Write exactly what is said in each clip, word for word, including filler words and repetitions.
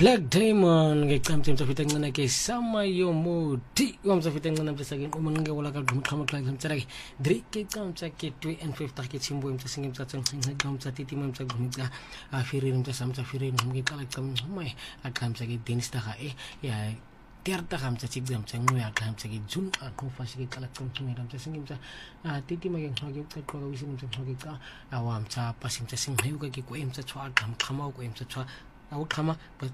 Black Diamond ngecamthe mtsafita ncane ke sama yomuthi wamtsafita ncane mtsake umunge wala ka gumkhama kla mtsake dri ke camtsa ke two and fifty ke chimbo mtsasenge mtsatsa ncane mtsati timo mtsaka gumika afirira mtsasa mtsafirira ngike kala camwe aqamtsa ke dinsta ga e ya terta gamtsa tsigam tsengwe ya gamtsa ke jun aqofa shike kala camtsumira mtsasenge mtsa titima ke ngxoke uqaqwa ka wisini mtsaqoke ka awamtsa pasimtsa singayuka ke ko emtsa tswa gamkhama ko emtsa tswa awuqhama but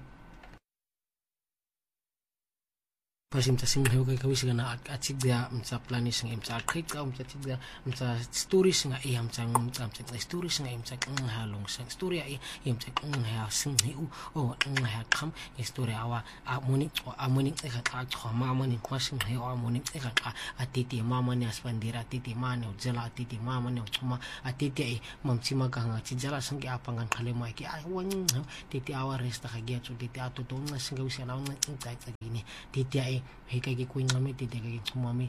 pasimtsa simheuka kawisigana atsigya mtsa planis nga mtsa qhiqa mtsa tsigya mtsa stories nga e mtsa mtsa mtsa stories nga mtsa qhalong sang story e mtsa qha singhiu o qha qham story awa amoni amoni xa xa xhoma amoni kwasing he amoni xa xa atiti mama ni aspandira atiti mane ujela atiti mama ni uchuma atiti e mamtsima ka nga tijala sangi apangan khalema ke ai wang titi awa resta ga ge tso titi atoto nga singa usana nga tsa tsa gini titi e heka ke kuingame titi ke chumami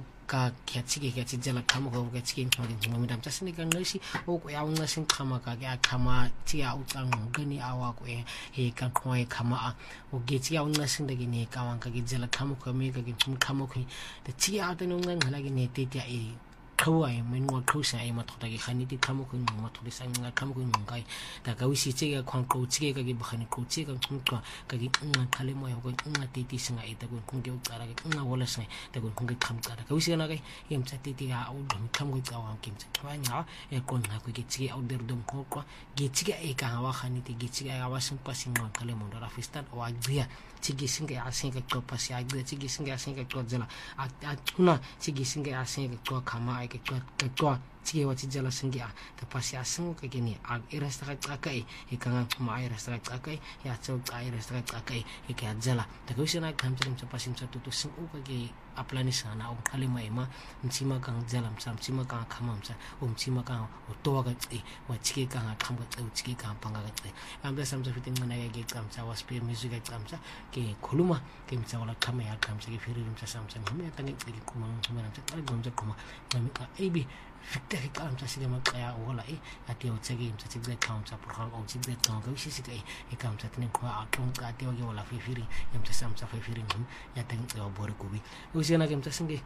ka kyatsike kyatsijala khama ko kyatsike ngxoke ngxomi damtsa sinika ngasi o ko ya unga singkhama ka ke akhama tia utsang ngani awa ko e he ka khoi khama a o getsi ya unga sindage ne ka wanka ke jala khama ko me ka ke chum khama ko the tia ata unga ngala ke ne titi e khwa e menwa khosa e mathota ke khani ti khamo ko ngwa thodi sa nga khamo ko ngai ta ka wisi tse ka khwan ko tse ka ke bkhani ko tse ka chumqa ka ke nga khale mo ko nga titi singa ita ko khunge uqara ke nga wala sa ta ko khunge khamqara ka wisi na ka e mtsa titi ga u dum khamo ko tsawa ke mtsa khwa nya e ko nga ko ke tse au der dum ko ko ke tse e ka wa khani ti ke tse ga wa sim pa singa khale mo ra fistan wa gya tse singa ya singa ko pa sia gya tse singa singa ko jala a tuna tse singa ya singa ko khama ke kwa tike wa tijala singia ta pasi asengo ke ni a irasta ka kai e kanga ma irasta ka kai ya tso ka irasta ka kai e ka jala ta ko sina kam tsim tsa pasim tsa tutu sing u ka ke aplani sana o khale mai ma ntsima kang jala msam ntsima kang khama msa o ntsima kang o to ka tsi wa tike kang kham ka tsi tike kang panga ka tsi amda sam tsa fitin ngana ke kam tsa wa spear music ka tsa ke khuluma ke mtsa wala khama ya kam tsa ke firi mtsa sam tsa ngame ta ngi tsi kuma ngame mtsa ka gomja kuma ngame ka ebi fikte ka mtsa sile ma kaya wala e ati o tsege mtsa tsigze count sa program o tsigze count ka wisi sike e kam tsa tne kwa a count ka ati o ge wala fifiri mtsa sam tsa fifiri ngum ya ta ngi o bore kubi usena ke mtsa singe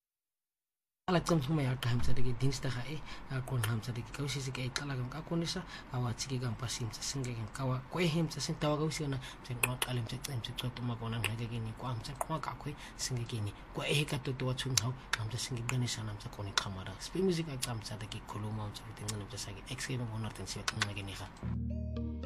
ala tsam tsuma ya ka mtsa de dinsta ga e a kon hamtsa de ka wisi sike e kala ka konisa awa tsige ga mpasi mtsa singe ka wa ko e mtsa sin tawa ka usena mtsa ngwa kale mtsa mtsa tsoto ma kona ngage ke ni kwa mtsa kwa ka khwe singe ke ni ko e ka toto wa tsun hau mtsa singe ganisa na mtsa koni khamara speed music a tsamtsa de ke khuluma mtsa tengana mtsa sa ke x ke mo norten se ka ngage ni ga